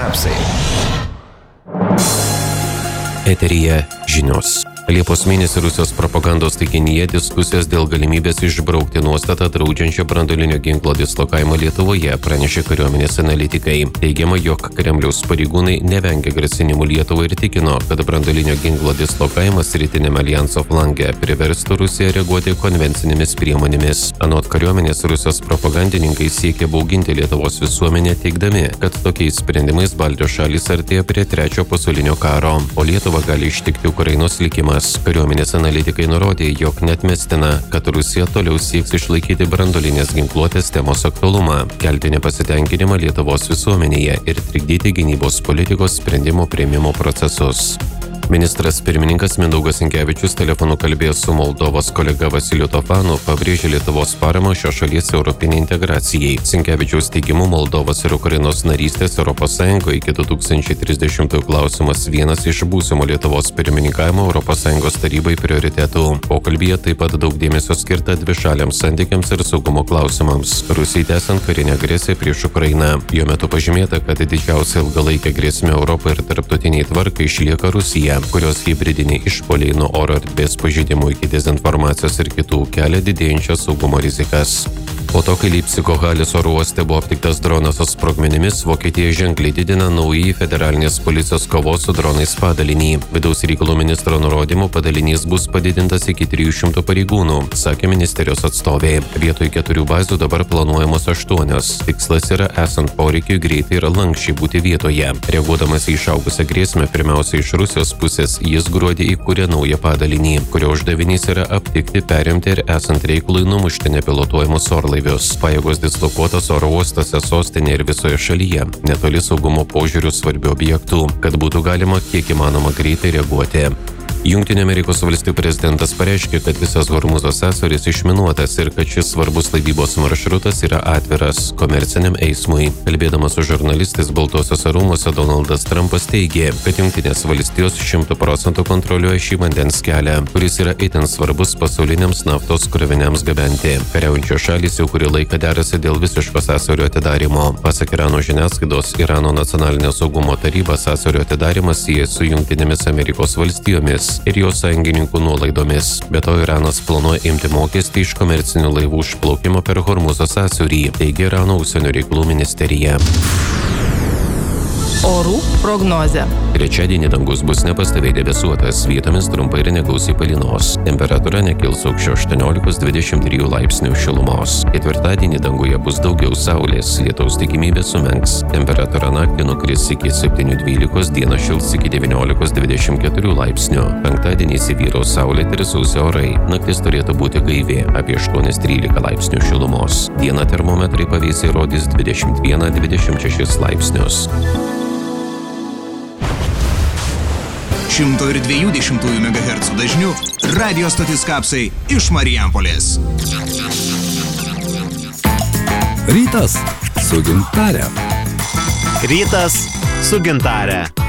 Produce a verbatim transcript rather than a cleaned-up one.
kapsai. Eteryje žinios. Liepos mėnesį Rusijos propagandos taikinyje diskusijos dėl galimybės išbraukti nuostatą draudžiančią branduolinio ginklo dislokavimą Lietuvoje, pranešė kariuomenės analitikai. Teigiama, jog Kremliaus pareigūnai nevengia grasinimų Lietuvai ir tikino, kad branduolinio ginklo dislokavimas rytiniame aljanso flange priverstų Rusiją reaguoti konvencinėmis priemonėmis. Anot kariuomenės, Rusijos propagandininkai siekia bauginti Lietuvos visuomenę, teigdami, kad tokiais sprendimais Baltijos šalys artėja prie trečio pasaulinio karo, o Lietuvą gali ištikti Ukrainos likimas. Kariuomenės analitikai nurodė, jog netmestina, kad Rusija toliau sieks išlaikyti branduolinės ginkluotės temos aktualumą, kelti nepasitenkinimą Lietuvos visuomenėje ir trikdyti gynybos politikos sprendimų priėmimo procesus. Ministras pirmininkas Mindaugas Sinkevičius telefonu kalbėjo su Moldovos kolega Vasiliu Tofanu, pabrėžė Lietuvos paramą šios šalies europinei integracijai. Sinkevičiaus teigimu, Moldovos ir Ukrainos narystės Europos Sąjungoje iki du tūkstančiai trisdešimtųjų klausimas vienas iš būsimo Lietuvos pirmininkavimo Europos Sąjungos tarybai prioritetų. Pokalbyje taip pat daug dėmesio skirta dvišaliams santykiams ir saugumo klausimams. Rusijai tęsiant karinę agresiją prieš Ukrainą. Jo metu pažymėta, kad didžiausia ilgalaikė grėsmė Europai ir tarptautiniai tvarkai išlieka Rusija, kurios hibridiniai išpuoliai nuo oro erdvės pažeidimų iki dezinformacijos ir kitų kelia didėjančias saugumo rizikas. Po to, kai Leipcigo Halės oro uoste buvo aptiktas dronas su sprogmenimis, Vokietija ženkliai didina naująjį federalinės policijos kovos su dronais padalinį. Vidaus reikalų ministro nurodymu padalinys bus padidintas iki trijų šimtų pareigūnų, sakė ministerijos atstovė. Vietoj keturių bazių dabar planuojamos aštuonios. Tikslas yra esant poreikiui greitai ir lankščiai būti vietoje. Reaguodamas į išaugusią grėsmę, pirmiausia iš Rusijos pusės, jis gruodį įkūrė naują padalinį, kurio uždavinys yra aptikti, perimti ir esant reikalui numušti nepilotuojamus orlaivius. Pajėgos dislokuotos oro uostose, sostinėje ir visoje šalyje, netoli saugumo požiūrių svarbių objektų, kad būtų galima kiek įmanoma greitai reaguoti. Jungtinių Amerikos valstijų prezidentas pareiškė, kad visas Hormuzo sąsiauris išminuotas ir kad šis svarbus laivybos maršrutas yra atviras komerciniam eismui. Kalbėdamas su žurnalistais Baltuosiuose rūmuose, Donaldas Trumpas teigė, kad Jungtinės valstijos šimtu procentų kontroliuoja šį vandens kelią, kuris yra itin svarbus pasauliniams naftos kroviniams gabenti. Kariaujančios šalys jau kurį laiką derasi dėl visiško sąsiaurio atidarymo. Pasak Irano žiniasklaidos, Irano nacionalinio saugumo taryba sąsiaurio atidarimą sieja su Jungtinėmis Amerikos valstijomis ir jos sąjungininkų nuolaidomis. Be to, Iranas planuoja imti mokestį iš komercinių laivų užplaukimo per Hormuzo sąsiaurį, teigia Irano užsienio reikalų ministerija. Orų prognozė. Trečiadienį dangus bus nepastoviai debesuotas, vietomis trumpai ir negausiai palynos. Temperatūra nekils aukščiau aštuoniolikos dvidešimt trijų laipsnių šilumos. Ketvirtadienį danguje bus daugiau saulės, lietaus tikimybė sumenks. Temperatūra naktį nukris iki septynių dvylikos, dieną šils iki devyniolikos dvidešimt keturių laipsnių. Penktadienį įsivyraus saulėti ir sausi orai. Naktis turėtų būti gaivi, apie aštuoni trylika laipsnių šilumos. Dieną termometrai pavėsiai rodys dvidešimt vieną dvidešimt šešis laipsnius. šimto dviejų dešimtųjų megahercų dažniu radio stotis Kapsai iš Marijampolės. Rytas su Gintare. Rytas su Gintare.